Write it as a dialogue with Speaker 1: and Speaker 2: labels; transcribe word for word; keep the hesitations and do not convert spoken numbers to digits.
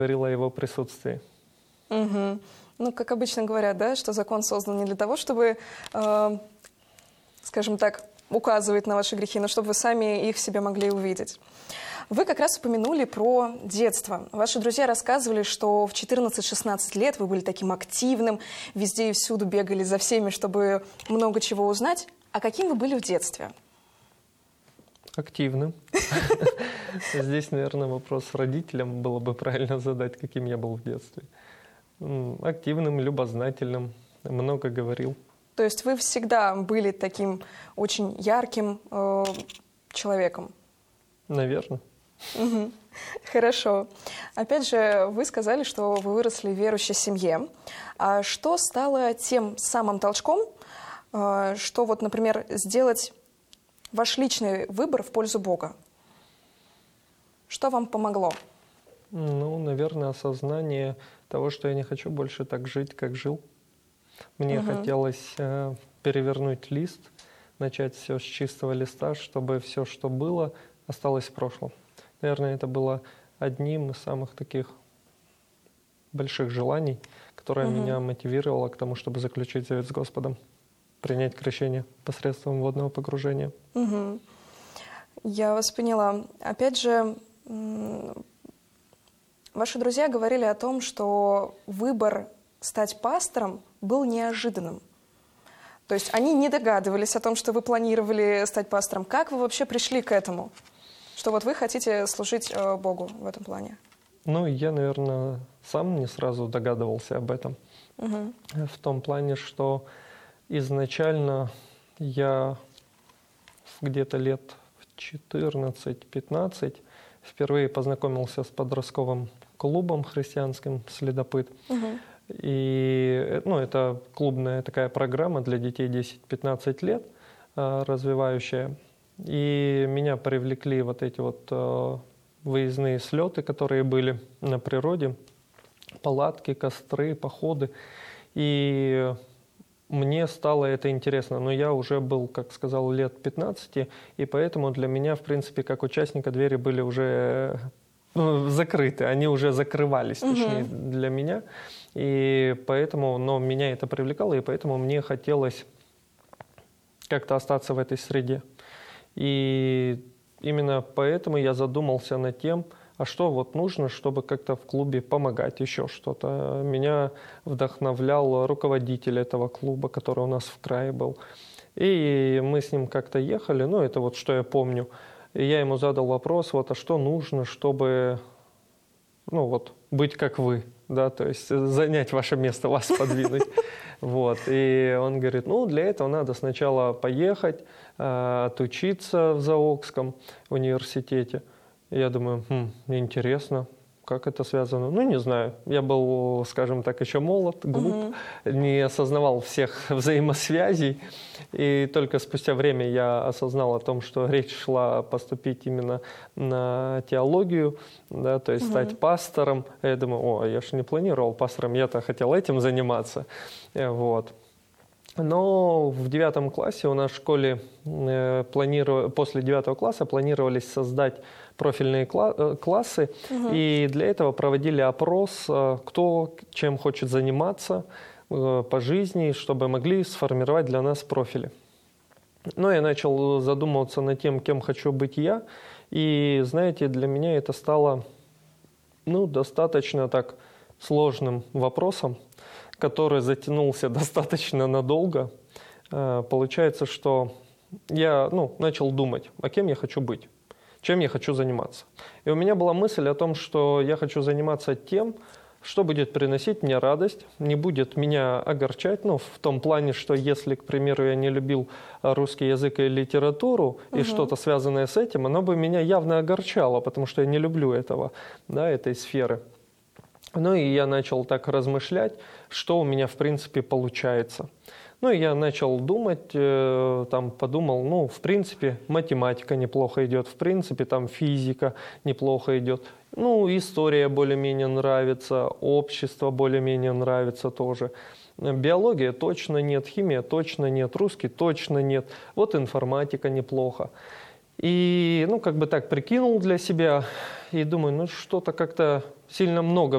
Speaker 1: говорил о его присутствии.
Speaker 2: Угу. Ну, как обычно говорят, да, что закон создан не для того, чтобы, э, скажем так, указывать на ваши грехи, но чтобы вы сами их в себе могли увидеть. Вы как раз упомянули про детство. Ваши друзья рассказывали, что в четырнадцать-шестнадцать лет вы были таким активным, везде и всюду бегали за всеми, чтобы много чего узнать. А каким вы были в детстве?
Speaker 1: Активным. Здесь, наверное, вопрос родителям было бы правильно задать, каким я был в детстве. Активным, любознательным, много говорил.
Speaker 2: То есть вы всегда были таким очень ярким э, человеком?
Speaker 1: Наверное.
Speaker 2: Угу. Хорошо. Опять же, вы сказали, что вы выросли в верующей семье. А что стало тем самым толчком, э, что вот, например, сделать ваш личный выбор в пользу Бога? Что вам помогло?
Speaker 1: Ну, наверное, осознание того, что я не хочу больше так жить, как жил. Мне угу. хотелось э, перевернуть лист, начать все с чистого листа, чтобы все, что было, осталось в прошлом. Наверное, это было одним из самых таких больших желаний, которое угу. меня мотивировало к тому, чтобы заключить завет с Господом, принять крещение посредством водного погружения.
Speaker 2: Угу. Я вас поняла. Опять же, ваши друзья говорили о том, что выбор стать пастором был неожиданным. То есть они не догадывались о том, что вы планировали стать пастором. Как вы вообще пришли к этому? Что вот вы хотите служить э, Богу в этом плане?
Speaker 1: Ну, я, наверное, сам не сразу догадывался об этом. Угу. В том плане, что изначально я где-то лет в четырнадцать-пятнадцать впервые познакомился с подростковым клубом христианским «Следопыт». Угу. И ну, это клубная такая программа для детей десять-пятнадцать лет, развивающая. И меня привлекли вот эти вот выездные слеты, которые были на природе, палатки, костры, походы. И мне стало это интересно, но я уже был, как сказал, лет пятнадцати, и поэтому для меня, в принципе, как участника, двери были уже ну, закрыты, они уже закрывались, точнее, угу. для меня. И поэтому, но меня это привлекало, и поэтому мне хотелось как-то остаться в этой среде. И именно поэтому я задумался над тем, а что вот нужно, чтобы как-то в клубе помогать, еще что-то. Меня вдохновлял руководитель этого клуба, который у нас в крае был. И мы с ним как-то ехали, ну это вот что я помню. И я ему задал вопрос, вот, а что нужно, чтобы, ну вот, быть как вы, да, то есть занять ваше место, вас подвинуть. Вот. И он говорит, ну, для этого надо сначала поехать, отучиться в Заокском университете. И я думаю, хм, интересно, как это связано? Ну, не знаю. Я был, скажем так, еще молод, глуп, угу. не осознавал всех взаимосвязей. И только спустя время я осознал о том, что речь шла поступить именно на теологию, да, то есть угу. стать пастором. Я думаю, о, я же не планировал пастором, я-то хотел этим заниматься. Вот. Но в девятом классе у нас в школе э, планиров... после девятого класса планировались создать профильные кла... классы, угу. и для этого проводили опрос, э, кто чем хочет заниматься э, по жизни, чтобы могли сформировать для нас профили. Но я начал задумываться над тем, кем хочу быть я, и, знаете, для меня это стало ну, достаточно так сложным вопросом, который затянулся достаточно надолго. Получается, что я ну, начал думать, а кем я хочу быть, чем я хочу заниматься. И у меня была мысль о том, что я хочу заниматься тем, что будет приносить мне радость, не будет меня огорчать, ну, в том плане, что если, к примеру, я не любил русский язык и литературу, угу. и что-то связанное с этим, оно бы меня явно огорчало, потому что я не люблю этого, да, этой сферы. Ну и я начал так размышлять, что у меня в принципе получается. Ну и я начал думать, э, там подумал, ну в принципе математика неплохо идет, в принципе там физика неплохо идет. Ну история более-менее нравится, общество более-менее нравится тоже. Биология точно нет, химия точно нет, русский точно нет, вот информатика неплохо. И ну как бы так прикинул для себя и думаю, ну что-то как-то сильно много